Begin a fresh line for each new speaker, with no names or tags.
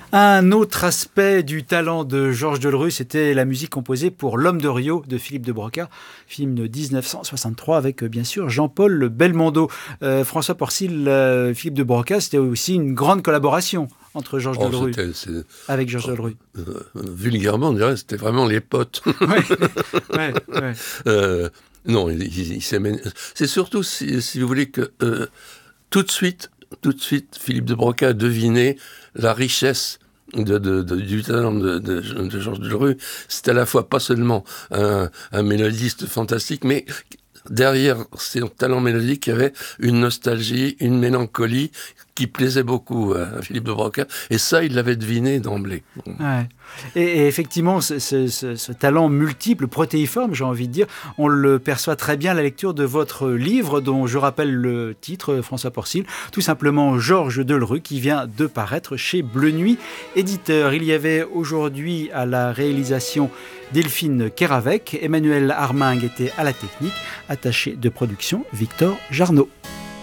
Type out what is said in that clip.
Un autre aspect du talent de Georges Delerue, c'était la musique composée pour L'Homme de Rio de Philippe de Broca, film de 1963 avec bien sûr Jean-Paul Belmondo. François Porcil, Philippe de Broca, c'était aussi une grande collaboration entre Georges Delerue avec Georges Delerue.
Vulgairement, on dirait c'était vraiment les potes. Non, c'est surtout, si vous voulez, que tout de suite, Philippe de Broca a deviné la richesse du talent de Georges Delerue. C'est à la fois pas seulement un mélodiste fantastique, mais derrière ses talents mélodiques, il y avait une nostalgie, une mélancolie qui plaisait beaucoup à Philippe de Broca. Et ça, il l'avait deviné d'emblée.
Ouais. Et effectivement, ce talent multiple, protéiforme, j'ai envie de dire, on le perçoit très bien à la lecture de votre livre, dont je rappelle le titre, François Porcil, tout simplement Georges Delerue, qui vient de paraître chez Bleu Nuit Éditeur. Il y avait aujourd'hui à la réalisation Delphine Keravec, Emmanuel Armingue était à la technique, attaché de production Victor Jarnot.